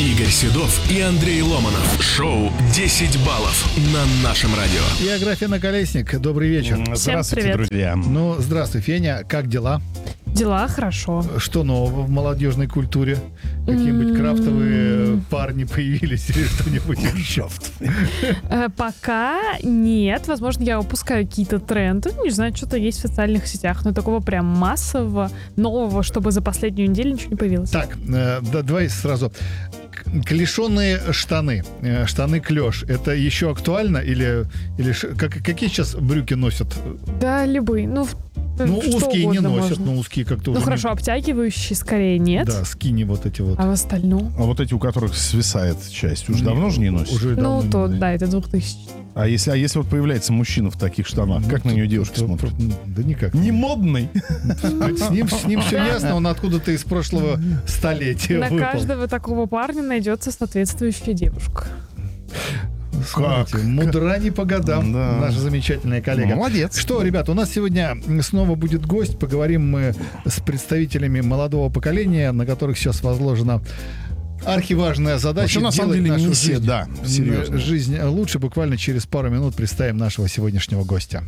Игорь Седов и Андрей Ломанов. Шоу «10 баллов» на нашем радио. Я Аграфена Колесник. Добрый вечер. Здравствуйте, друзья. Ну, здравствуй, Феня. Как дела? Дела хорошо. Что нового в молодежной культуре? Какие-нибудь крафтовые парни появились или что-нибудь еще? Пока нет. Возможно, я упускаю какие-то тренды. Не знаю, что-то есть в социальных сетях. Но такого прям массового, нового, чтобы за последнюю неделю ничего не появилось. Так, давай сразу. Клешеные штаны. Штаны клеш. Это еще актуально? Или какие сейчас брюки носят? Да, любые. Ну, узкие не носят, можно. но узкие как-то Ну, уже... хорошо, обтягивающие скорее нет. Да, скини вот эти вот. А в остальном? А вот эти, у которых свисает часть, уже давно же не носят? Уже давно Ну, не то, носят. да, это 2000. А если вот появляется мужчина в таких штанах, как на нее девушки смотрят? Да никак. Не модный. С ним все ясно, он откуда-то из прошлого столетия На выпал. каждого такого парня найдется соответствующая девушка. Смотрите, мудра не по годам, Да. наша замечательная коллега. Молодец. Что, ребят, у нас сегодня снова будет гость. Поговорим мы с представителями молодого поколения, на которых сейчас возложена архиважная задача. Вообще, на самом делать деле, нашу миссия, жизнь, да, серьезно. жизнь лучше. Буквально через пару минут представим нашего сегодняшнего гостя.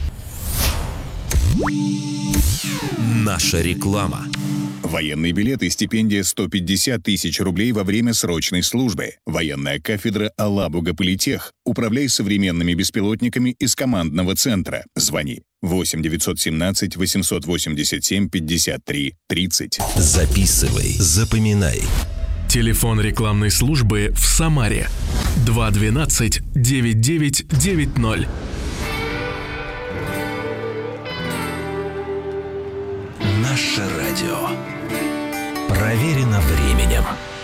Наша реклама. Военный билет и стипендия 150 тысяч рублей во время срочной службы. Военная кафедра Алабуга Политех. Управляй современными беспилотниками из командного центра. Звони 8 917 887 53 30. Записывай, запоминай. Телефон рекламной службы в Самаре 212 9990. Наше радио. Проверено временем.